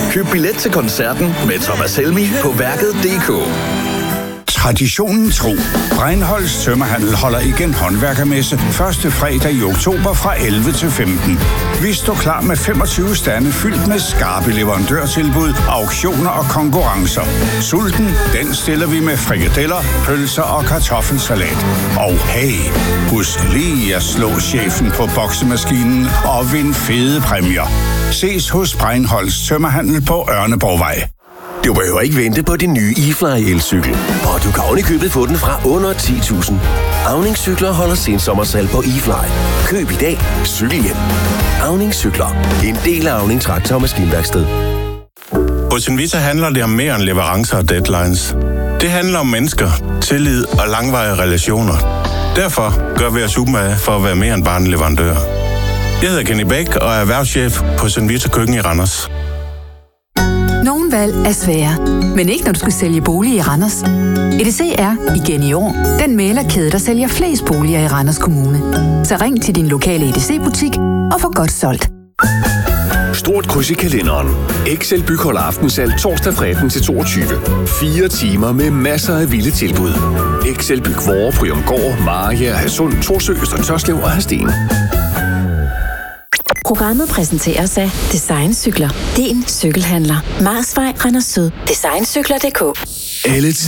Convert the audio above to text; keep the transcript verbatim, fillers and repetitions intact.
Køb billet til koncerten med Thomas Helmig på værket punktum d k. Traditionen tro. Breinholds Tømmerhandel holder igen håndværkermesse første fredag i oktober fra elleve til femten. Vi står klar med femogtyve stande fyldt med skarpe leverandørtilbud, auktioner og konkurrencer. Sulten, den stiller vi med frikadeller, pølser og kartoffelsalat. Og hey, husk lige at slå chefen på boksemaskinen og vind fede præmier. Ses hos Breinholds Tømmerhandel på Ørneborgvej. Du behøver ikke vente på din nye eFly elcykel, og du kan ovenikøbet få den fra under ti tusind. Auning Cykler holder sensommersalg på eFly. Køb i dag, cykel hjem. Auning Cykler. En del af Auning Traktor- og Maskinværksted. Hos Invita handler det om mere end leverancer og deadlines. Det handler om mennesker, tillid og langvarige relationer. Derfor gør vi os umage for at være mere end bare en leverandør. Jeg hedder Kenny Bæk og er erhvervschef på Invita Køkken i Randers. Nogle valg er svære, men ikke når du skal sælge bolig i Randers. E D C er, igen i år, den mæglerkæde, der sælger flest boliger i Randers Kommune. Så ring til din lokale E D C-butik og få godt solgt. Stort kryds i kalenderen. Excel Byg holder aftensalg torsdag fra atten til toogtyve. Fire timer med masser af vilde tilbud. Excel Byg Vore, Bryumgård, Maria, Hadsund, Torsø, Øster Tørslev og Hadsten. Programmet præsenteres af Design Cykler. Din cykelhandler. Marsvej, Randers Syd. Design Cykler punktum d k. Alle